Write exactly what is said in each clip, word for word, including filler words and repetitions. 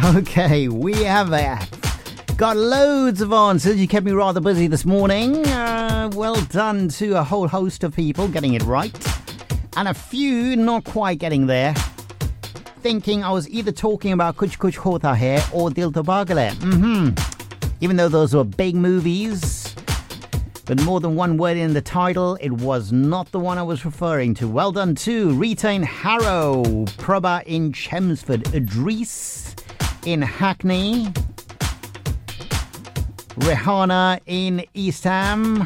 Okay, we have uh, got loads of answers. You kept me rather busy this morning. Uh, well done to a whole host of people getting it right. And a few not quite getting there. Thinking I was either talking about Kuch Kuch Hota Hai or Dil To Pagale. Mm-hmm. Even though those were big movies, with more than one word in the title, it was not the one I was referring to. Well done to Rita in Harrow, Prabha in Chelmsford, Idris in Hackney, Rehana in East Ham,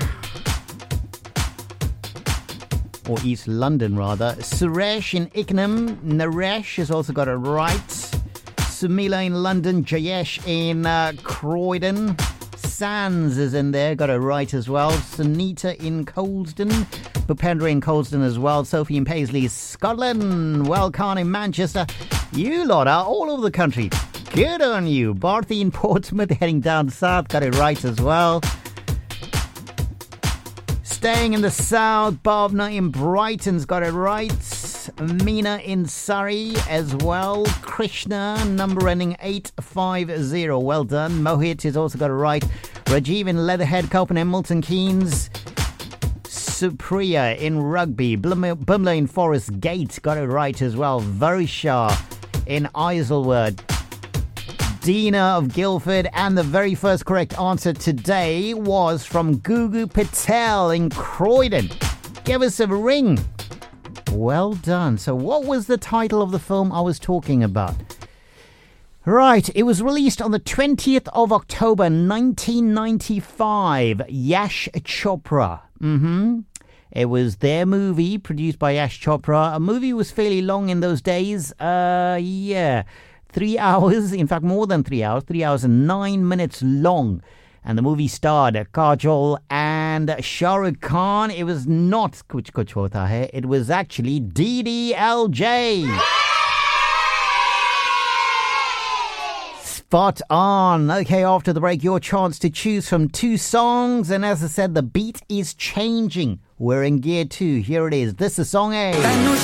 or East London rather, Suresh in Ickenham, Naresh has also got it right, Sumila in London, Jayesh in uh, Croydon, Sands is in there, got it right as well, Sunita in Colston, Bupendra in Colston as well, Sophie in Paisley, Scotland, Wellcon in Manchester. You lot are all over the country. Good on you. Barthy in Portsmouth heading down south, got it right as well. Staying in the south, Bhavna in Brighton's got it right. Meena in Surrey as well. Krishna, number ending eight five zero. Well done. Mohit has also got it right. Rajiv in Leatherhead, Copenhagen, Milton Keynes. Supriya in Rugby. Bumla in Forest Gate got it right as well. Varisha in Isleworth. Dina of Guildford, and the very first correct answer today was from Gugu Patel in Croydon. Give us a ring. Well done. So what was the title of the film I was talking about? Right, it was released on the twentieth of October nineteen ninety-five. Yash Chopra. Mm-hmm. It was their movie, produced by Yash Chopra. A movie was fairly long in those days. Uh, yeah. Three hours, in fact more than three hours, three hours and nine minutes long. And the movie starred Kajol and Shah Rukh Khan. It was not Kuch Kuch Hota Hai, it was actually D D L J. Spot on. Okay, after the break, your chance to choose from two songs. And as I said, the beat is changing. We're in gear two. Here it is. This is song A.